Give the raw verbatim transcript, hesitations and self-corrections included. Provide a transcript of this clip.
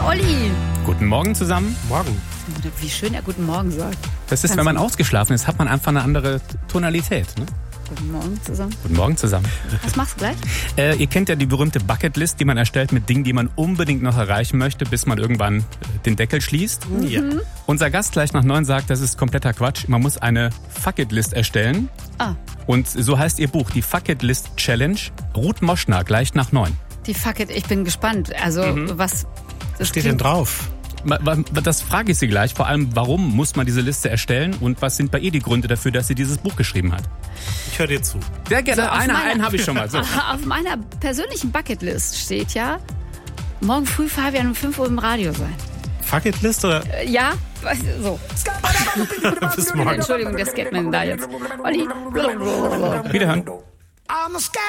Olli. Guten Morgen zusammen. Morgen. Wie schön er Guten Morgen sagt. Das ist, Kannst wenn man du- ausgeschlafen ist, hat man einfach eine andere Tonalität. Ne? Guten Morgen zusammen. Guten Morgen zusammen. Was machst du gleich? Äh, ihr kennt ja die berühmte Bucketlist, die man erstellt mit Dingen, die man unbedingt noch erreichen möchte, bis man irgendwann äh, den Deckel schließt. Ja. Unser Gast gleich nach neun sagt, das ist kompletter Quatsch. Man muss eine Fuck-It-List erstellen. Ah, Und so heißt ihr Buch, die Fuck-It-List Challenge. Ruth Moschner, gleich nach neun. die Fuck it, ich bin gespannt. Also, was... Was steht denn drauf? Ma- wa- Das frage ich Sie gleich. Vor allem, warum muss man diese Liste erstellen und was sind bei ihr die Gründe dafür, dass sie dieses Buch geschrieben hat? Ich höre dir zu. Sehr gerne. So, auf Einer, meiner- einen habe ich schon mal. So. Auf meiner persönlichen Bucketlist steht ja, morgen früh Fabian um fünf Uhr im Radio sein. Fuck-It-List oder? Äh, Ja, was- so. Bis morgen. Entschuldigung, der Scatman da jetzt. Olli. Wiederhören.